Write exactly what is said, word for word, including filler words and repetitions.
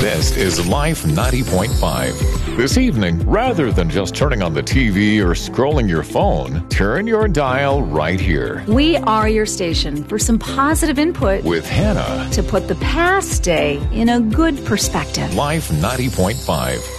This is Life ninety point five. This evening, rather than just turning on the T V or scrolling your phone, turn your dial right here. We are your station for some positive input With Hannah. to put the past day in a good perspective. Life ninety point five.